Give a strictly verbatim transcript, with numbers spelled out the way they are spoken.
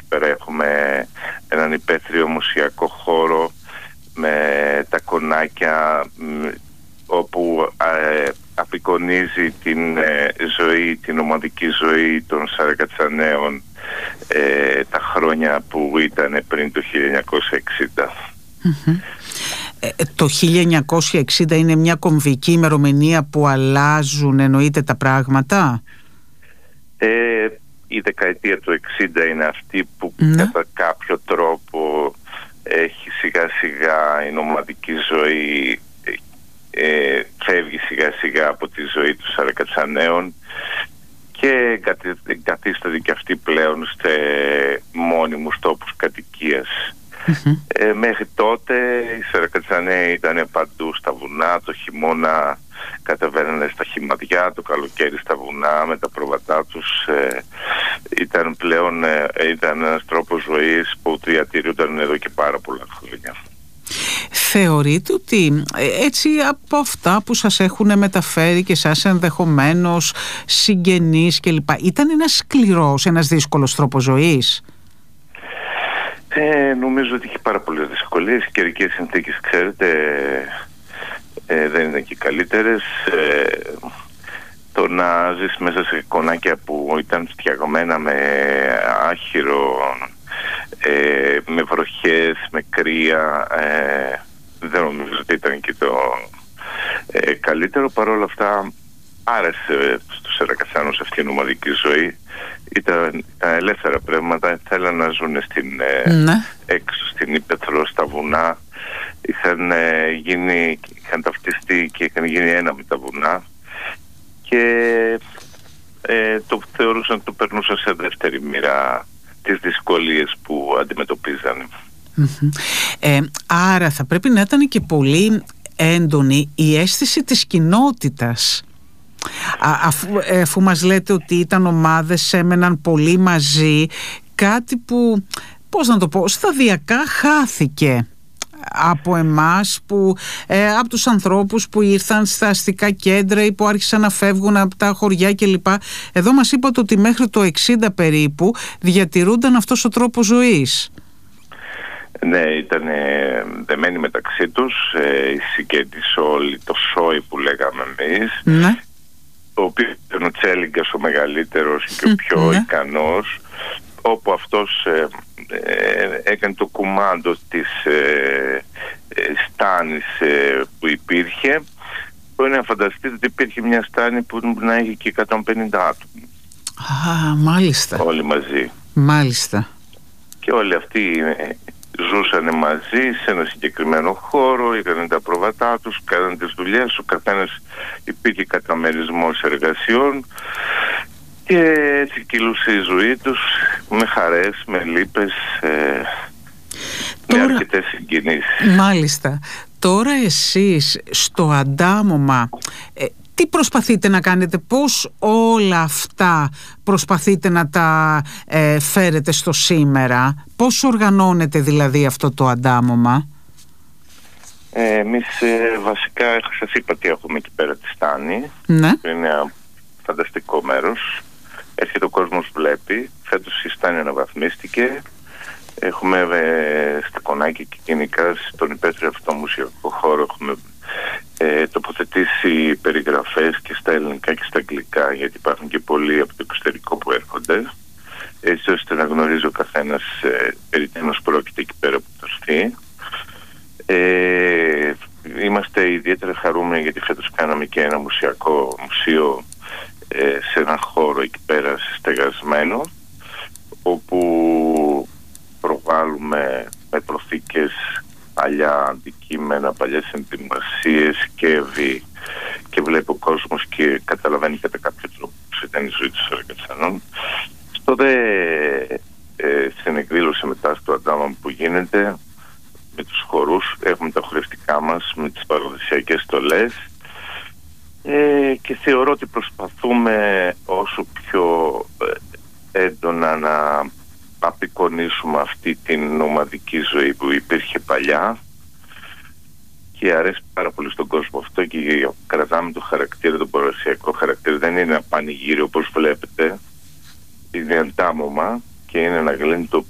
πέρα έχουμε έναν υπαίθριο μουσιακό χώρο με τα κονάκια, όπου ε, απεικονίζει την ε, ζωή, την ομαδική ζωή των Σαρακατσαναίων ε, τα χρόνια που ήταν πριν το χίλια εννιακόσια εξήντα. Mm-hmm. Ε, το χίλια εννιακόσια εξήντα είναι μια κομβική ημερομηνία που αλλάζουν, εννοείται, τα πράγματα. Ε, η δεκαετία του εξήντα είναι αυτή που mm. κατά κάποιο τρόπο έχει σιγά σιγά η νομαδική ζωή ε, φεύγει σιγά σιγά από τη ζωή των Σαρακατσαναίων και εγκαθίσταται και αυτή πλέον σε μόνιμους τόπους κατοικίας. Mm-hmm. Ε, μέχρι τότε οι Σαρακατσαναίοι ήταν παντού στα βουνά, το χειμώνα κατεβαίνανε στα χυμαδιά, το καλοκαίρι στα βουνά με τα πρόβατά τους. Ε, ήταν πλέον ε, ήταν ένας τρόπος ζωής που διατηρούνταν εδώ και πάρα πολλά χρόνια. Θεωρείτε ότι έτσι από αυτά που σας έχουν μεταφέρει και σας ενδεχομένως συγγενείς κλπ, ήταν ένας σκληρός, ένας δύσκολος τρόπος ζωής? Ε, νομίζω ότι είχε πάρα πολλές δυσκολίες. Οι καιρικές συνθήκες, ξέρετε, ε, δεν είναι και καλύτερες. Ε, το να ζεις μέσα σε κονάκια που ήταν φτιαγμένα με άχυρο, ε, με βροχές, με κρύα, ε, δεν νομίζω ότι ήταν και το ε, καλύτερο. Παρ' όλα αυτά άρεσε στους Σαρακατσάνους αυτή η νομαδική ζωή. Ήταν, ήταν ελεύθερα πνεύματα, θέλαν να ζουν στην, ναι. έξω στην ύπαιθρο, στα βουνά. Είχαν ε, γίνει, είχαν ταυτιστεί και είχαν γίνει ένα με τα βουνά και ε, το θεωρούσαν, το περνούσαν σε δεύτερη μοίρα τις δυσκολίες που αντιμετωπίζανε. Mm-hmm. Ε, άρα θα πρέπει να ήταν και πολύ έντονη η αίσθηση της κοινότητας. Α, αφού, αφού μας λέτε ότι ήταν ομάδες, έμεναν πολύ μαζί, κάτι που, πώς να το πω, σταδιακά χάθηκε από εμάς, που, ε, από τους ανθρώπους που ήρθαν στα αστικά κέντρα ή που άρχισαν να φεύγουν από τα χωριά κλπ. Εδώ μας είπατε ότι μέχρι το εξήντα περίπου διατηρούνταν αυτός ο τρόπος ζωής. Ναι, ήταν ε, δεμένοι μεταξύ τους, ε, οι συγγενείς όλοι, το σόι που λέγαμε εμείς, ναι. Ο οποίος ήταν ο Τσέλιγκας ο μεγαλύτερος και ο πιο ναι. ικανός, όπου αυτός ε, ε, έκανε το κουμάντο της ε, ε, στάνης ε, που υπήρχε. Μπορεί να φανταστείτε ότι υπήρχε μια στάνη που να έχει και εκατόν πενήντα άτομα. Α, μάλιστα. Όλοι μαζί. Μάλιστα. Και όλοι αυτοί ε, ζούσαν μαζί σε ένα συγκεκριμένο χώρο, είχαν τα πρόβατά τους, κάναν τις δουλειές, ο καθένας υπήρχε καταμερισμός εργασιών και έτσι κυλούσε η ζωή τους με χαρές, με λύπες, ε, τώρα, με αρκετές συγκινήσεις. Μάλιστα. Τώρα εσείς στο αντάμωμα ε, τι προσπαθείτε να κάνετε, πώς όλα αυτά προσπαθείτε να τα ε, φέρετε στο σήμερα, πώς οργανώνετε δηλαδή αυτό το αντάμωμα? Ε, εμείς ε, βασικά σας είπα ότι έχουμε εκεί πέρα τη στάνη, ναι. Είναι ένα φανταστικό μέρος, έρχεται ο κόσμος, βλέπει. Φέτος η στάνη αναβαθμίστηκε. Έχουμε ε, στα κονάκια και γενικά στον υπαίθριο αυτό μουσιακό χώρο έχουμε ε, τοποθετήσει περιγραφές και στα ελληνικά και στα αγγλικά, γιατί υπάρχουν και πολλοί από το εξωτερικό που έρχονται, έτσι ώστε να γνωρίζει ο καθένας ε, περί τίνος πρόκειται εκεί πέρα που θα έρθει. Ε, είμαστε ιδιαίτερα χαρούμενοι γιατί φέτος κάναμε και ένα μουσιακό μουσείο ε, σε ένα χώρο εκεί πέρα στεγασμένο, όπου προβάλλουμε με προθήκες, παλιά αντικείμενα, παλιές ενδυμασίες και βι, και βλέπει ο κόσμος και καταλαβαίνει κατά κάποιο τρόπο πώς ήταν η ζωή των Σαρακατσανών. Στο δε ε, στην εκδήλωση μετά στο αντάμαμα που γίνεται με τους χορούς, έχουμε τα χορευτικά μας με τις παραδοσιακές στολές ε, και θεωρώ ότι προσπαθούμε όσο πιο ε, έντονα να απεικονίσουμε αυτή την ομαδική ζωή που υπήρχε παλιά και αρέσει πάρα πολύ στον κόσμο αυτό και κρατάμε το χαρακτήρα, το παραδοσιακό χαρακτήρα. Δεν είναι ένα πανηγύρι όπως βλέπετε, είναι αντάμωμα και είναι ένα γλέντι το